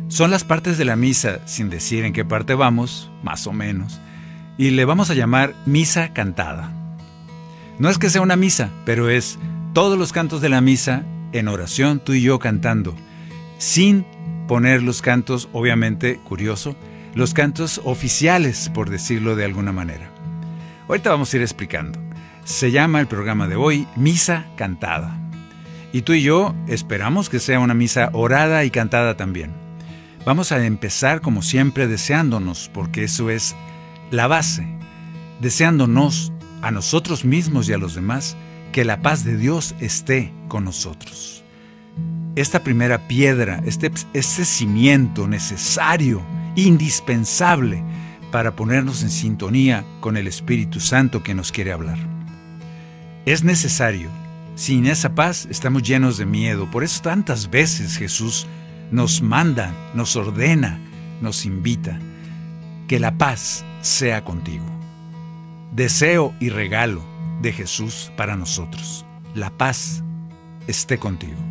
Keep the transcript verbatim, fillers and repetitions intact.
Son las partes de la misa, sin decir en qué parte vamos, más o menos, y le vamos a llamar misa cantada. No es que sea una misa, pero es todos los cantos de la misa en oración, tú y yo cantando, sin poner los cantos, obviamente, curioso, los cantos oficiales, por decirlo de alguna manera. Ahorita vamos a ir explicando. Se llama el programa de hoy Misa Cantada. Y tú y yo esperamos que sea una misa orada y cantada también. Vamos a empezar, como siempre, deseándonos, porque eso es la base, deseándonos a nosotros mismos y a los demás que la paz de Dios esté con nosotros. Esta primera piedra, este, este cimiento necesario, indispensable para ponernos en sintonía con el Espíritu Santo que nos quiere hablar. Es necesario. Sin esa paz estamos llenos de miedo. Por eso tantas veces Jesús nos manda, nos ordena, nos invita que la paz sea contigo. Deseo y regalo de Jesús para nosotros. La paz esté contigo.